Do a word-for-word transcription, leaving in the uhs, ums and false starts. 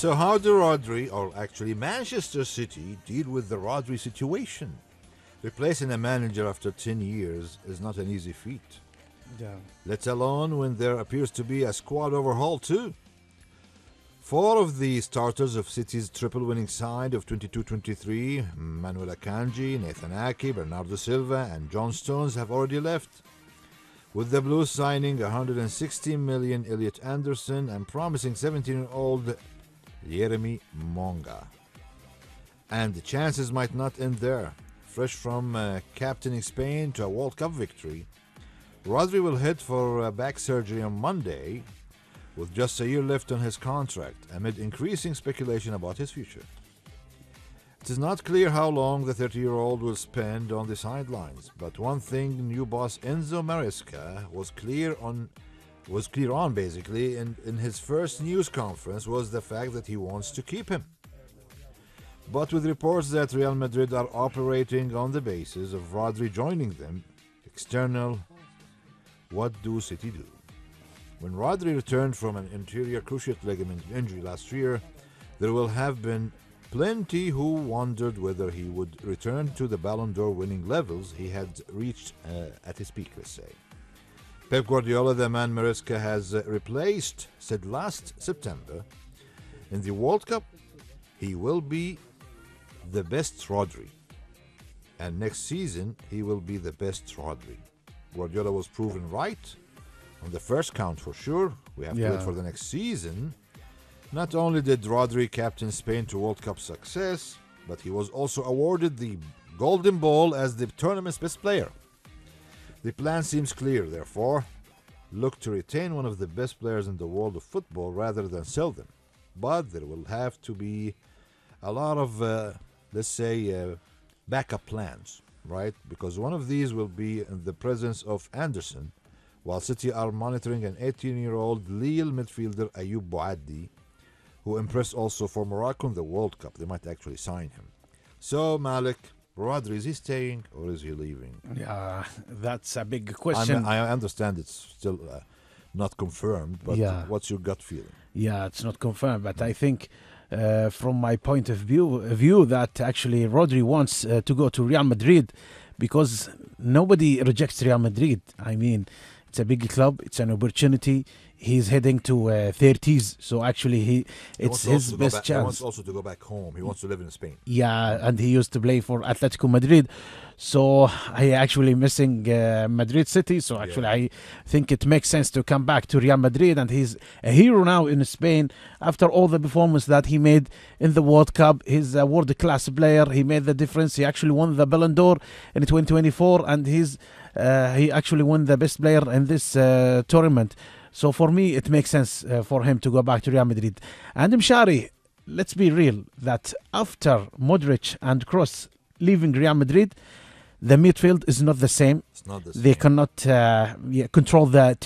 So how do Rodri, or actually Manchester City, deal with the Rodri situation? Replacing a manager after ten years is not an easy feat, Yeah. let alone when there appears to be a squad overhaul too. Four of the starters of City's triple-winning side of twenty-two twenty-three, Manuel Akanji, Nathan Ake, Bernardo Silva, and John Stones have already left, with the Blues signing one hundred sixty million Elliot Anderson and promising seventeen-year-old Jeremy Monga. And the chances might not end there. Fresh from uh, captaining Spain to a World Cup victory, Rodri will head for uh, back surgery on Monday, with just a year left on his contract, amid increasing speculation about his future. It is not clear how long the thirty-year-old will spend on the sidelines, but one thing new boss Enzo Maresca was clear on was clear on basically in, in his first news conference was the fact that he wants to keep him. But with reports that Real Madrid are operating on the basis of Rodri joining them, external, what do City do? When Rodri returned from an anterior cruciate ligament injury last year, there will have been plenty who wondered whether he would return to the Ballon d'Or winning levels he had reached uh, at his peak, let's say. Pep Guardiola, the man Maresca has uh, replaced, said last September, in the World Cup, he will be the best Rodri. And next season, he will be the best Rodri. Guardiola was proven right on the first count for sure. We have Yeah. to wait for the next season. Not only did Rodri captain Spain to World Cup success, but he was also awarded the Golden Ball as the tournament's best player. The plan seems clear, therefore. Look to retain one of the best players in the world of football rather than sell them. But there will have to be a lot of, uh, let's say, uh, backup plans, right? Because one of these will be in the presence of Anderson, while City are monitoring an eighteen-year-old Lille midfielder Ayoub Boaddi, who impressed also for Morocco in the World Cup. They might actually sign him. So, Malik, Rodri, is he staying or is he leaving? Yeah, that's a big I, question. mean, I understand it's still uh, not confirmed, but Yeah. what's your gut feeling? Yeah, it's not confirmed, but I think uh, from my point of view, view that actually Rodri wants uh, to go to Real Madrid because nobody rejects Real Madrid. I mean, it's a big club, it's an opportunity. He's heading to uh, thirties, so actually he He it's wants also his to go best back- He wants chance. also to go back home. He wants to live in Spain. Yeah, and he used to play for Atletico Madrid, so he actually missing uh, Madrid City. So actually, Yeah. I think it makes sense to come back to Real Madrid, and he's a hero now in Spain after all the performance that he made in the World Cup. He's a world-class player. He made the difference. He actually won the Ballon d'Or in twenty twenty-four, and he's uh, he actually won the best player in this uh, tournament. So for me, it makes sense uh, for him to go back to Real Madrid. And Mshari, let's be real, that after Modric and Kroos leaving Real Madrid, the midfield is not the same. It's not the same. They cannot uh, yeah, control the